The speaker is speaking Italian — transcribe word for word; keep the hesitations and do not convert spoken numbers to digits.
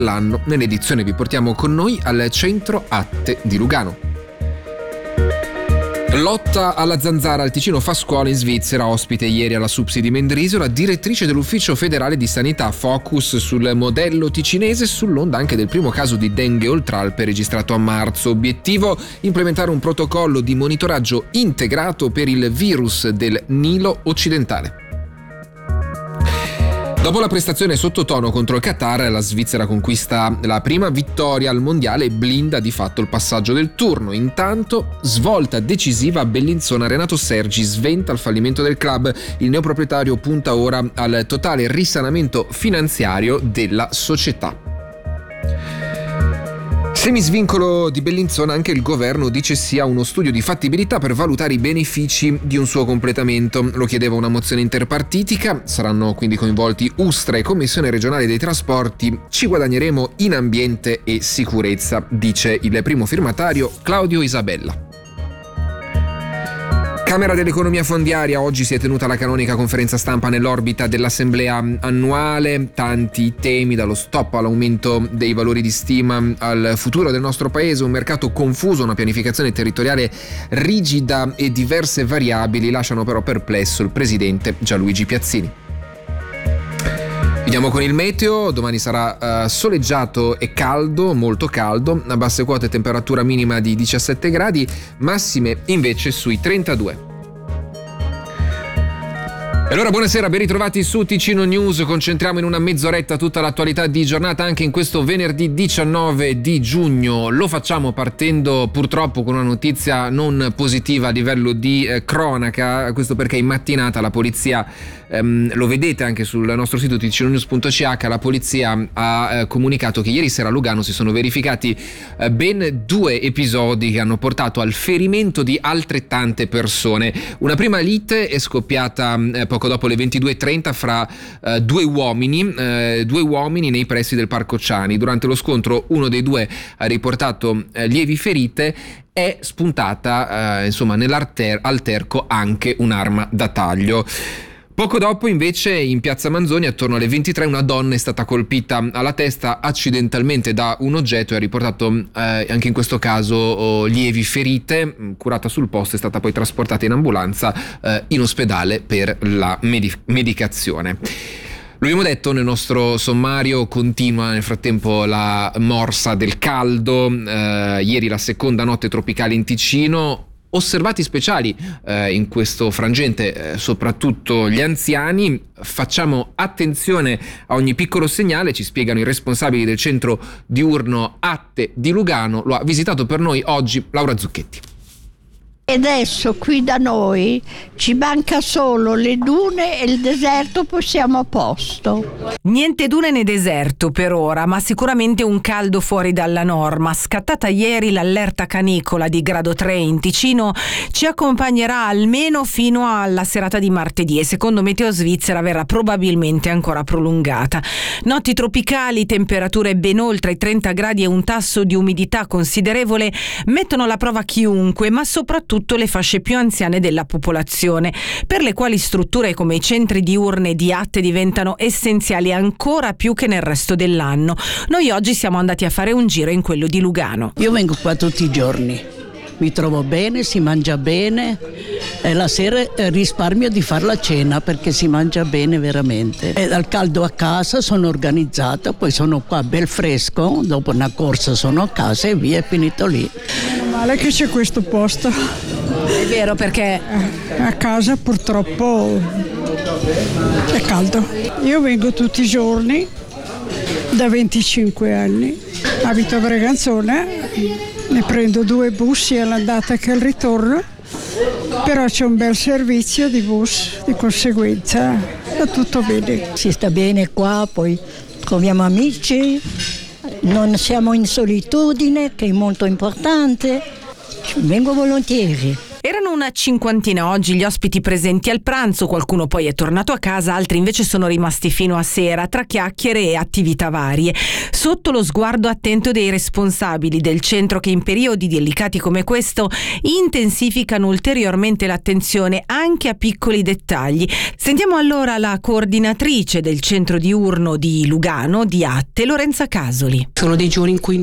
l'anno. Nell'edizione vi portiamo con noi al Centro Atte di Lugano. Lotta alla zanzara al Ticino fa scuola in Svizzera. Ospite ieri alla Subsi di Mendrisio la direttrice dell'Ufficio federale di sanità. Focus sul modello ticinese, sull'onda anche del primo caso di dengue oltralpe registrato a marzo. Obiettivo: implementare un protocollo di monitoraggio integrato per il virus del Nilo occidentale. Dopo la prestazione sottotono contro il Qatar, la Svizzera conquista la prima vittoria al mondiale e blinda di fatto il passaggio del turno. Intanto, svolta decisiva a Bellinzona. Renato Sergi sventa il fallimento del club. Il neoproprietario punta ora al totale risanamento finanziario della società. Semisvincolo di Bellinzona, anche il governo dice sì a uno studio di fattibilità per valutare i benefici di un suo completamento. Lo chiedeva una mozione interpartitica, saranno quindi coinvolti Ustra e Commissione regionale dei trasporti. Ci guadagneremo in ambiente e sicurezza, dice il primo firmatario Claudio Isabella. Camera dell'Economia Fondiaria, oggi si è tenuta la canonica conferenza stampa nell'orbita dell'assemblea annuale. Tanti temi, dallo stop all'aumento dei valori di stima al futuro del nostro paese, un mercato confuso, una pianificazione territoriale rigida e diverse variabili lasciano però perplesso il presidente Gianluigi Piazzini. Vediamo con il meteo. Domani sarà uh, soleggiato e caldo, molto caldo, a basse quote temperatura minima di diciassette gradi, massime invece sui trentadue. E allora buonasera, ben ritrovati su Ticino News. Concentriamo in una mezz'oretta tutta l'attualità di giornata anche in questo venerdì diciannove di giugno. Lo facciamo partendo purtroppo con una notizia non positiva a livello di eh, cronaca, questo perché in mattinata la polizia, ehm, lo vedete anche sul nostro sito ticinonews punto c h, la polizia ha eh, comunicato che ieri sera a Lugano si sono verificati eh, ben due episodi che hanno portato al ferimento di altrettante persone. Una prima lite è scoppiata eh, poco dopo le ventidue e trenta fra uh, due uomini uh, due uomini nei pressi del Parco Ciani. Durante lo scontro uno dei due ha riportato uh, lievi ferite. È spuntata uh, insomma nell'alterco anche un'arma da taglio. Poco dopo invece in piazza Manzoni attorno alle ventitré una donna è stata colpita alla testa accidentalmente da un oggetto e ha riportato eh, anche in questo caso oh, lievi ferite. Curata sul posto, è stata poi trasportata in ambulanza eh, in ospedale per la medi- medicazione. Lo abbiamo detto nel nostro sommario, continua nel frattempo la morsa del caldo. Eh, ieri la seconda notte tropicale in Ticino. Osservati speciali eh, in questo frangente, eh, soprattutto gli anziani. Facciamo attenzione a ogni piccolo segnale, ci spiegano i responsabili del centro diurno Atte di Lugano. Lo ha visitato per noi oggi Laura Zucchetti. E adesso qui da noi ci manca solo le dune e il deserto, poi siamo a posto. Niente dune né deserto per ora, ma sicuramente un caldo fuori dalla norma. Scattata ieri l'allerta canicola di grado tre in Ticino ci accompagnerà almeno fino alla serata di martedì e secondo Meteo Svizzera verrà probabilmente ancora prolungata. Notti tropicali, temperature ben oltre i trenta gradi e un tasso di umidità considerevole mettono alla prova chiunque, ma soprattutto le fasce più anziane della popolazione, per le quali strutture come i centri diurni di Atte diventano essenziali ancora più che nel resto dell'anno. Noi oggi siamo andati a fare un giro in quello di Lugano. Io vengo qua tutti i giorni, mi trovo bene, si mangia bene e la sera risparmio di fare la cena perché si mangia bene veramente. E dal caldo a casa sono organizzata, poi sono qua bel fresco, dopo una corsa sono a casa e via, è finito lì. Meno male che c'è questo posto. È vero, perché a casa purtroppo è caldo. Io vengo tutti i giorni da venticinque anni, abito a Breganzone, ne prendo due bus sia all'andata che al ritorno, però c'è un bel servizio di bus, di conseguenza va tutto bene. Si sta bene qua, poi troviamo amici, non siamo in solitudine, che è molto importante, vengo volentieri. erano Sono una cinquantina oggi gli ospiti presenti al pranzo, qualcuno poi è tornato a casa, altri invece sono rimasti fino a sera tra chiacchiere e attività varie. Sotto lo sguardo attento dei responsabili del centro che in periodi delicati come questo intensificano ulteriormente l'attenzione anche a piccoli dettagli. Sentiamo allora la coordinatrice del centro diurno di Lugano, di Atte, Lorenza Casoli. Sono dei giorni in cui